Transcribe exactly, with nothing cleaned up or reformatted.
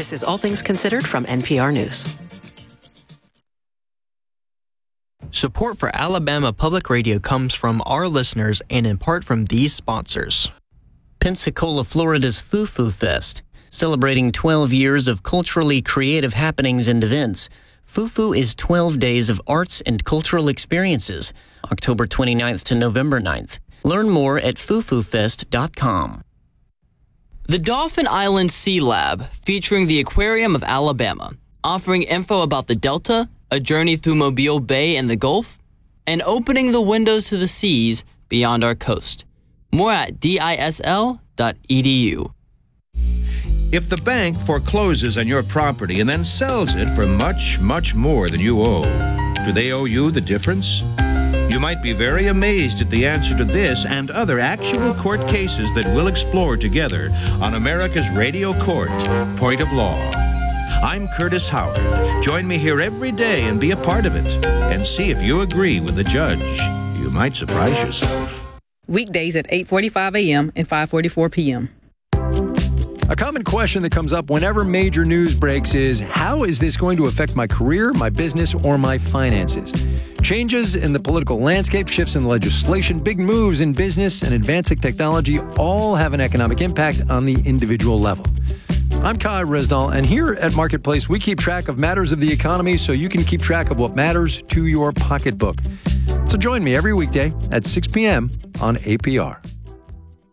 This is All Things Considered from N P R News. Support for Alabama Public Radio comes from our listeners and in part from these sponsors. Pensacola, Florida's Foo-Foo Fest, celebrating twelve years of culturally creative happenings and events. Foo-Foo is twelve days of arts and cultural experiences, October twenty-ninth to November ninth. Learn more at foo foo fest dot com. The Dauphin Island Sea Lab, featuring the Aquarium of Alabama, offering info about the Delta, a journey through Mobile Bay and the Gulf, and opening the windows to the seas beyond our coast. More at D I S L dot E D U. If the bank forecloses on your property and then sells it for much, much more than you owe, do they owe you the difference? You might be very amazed at the answer to this and other actual court cases that we'll explore together on America's Radio Court, Point of Law. I'm Curtis Howard. Join me here every day and be a part of it. And see if you agree with the judge. You might surprise yourself. Weekdays at eight forty-five a.m. and five forty-four p.m. A common question that comes up whenever major news breaks is, how is this going to affect my career, my business, or my finances? Changes in the political landscape, shifts in legislation, big moves in business, and advancing technology all have an economic impact on the individual level. I'm Kai Resnall, and here at Marketplace, we keep track of matters of the economy so you can keep track of what matters to your pocketbook. So join me every weekday at six p.m. on A P R.